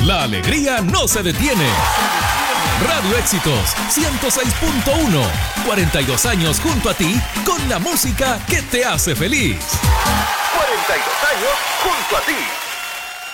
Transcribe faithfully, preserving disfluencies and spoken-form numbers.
La alegría no se detiene. Radio Éxitos ciento seis punto uno. cuarenta y dos años junto a ti con la música que te hace feliz. cuarenta y dos años junto a ti.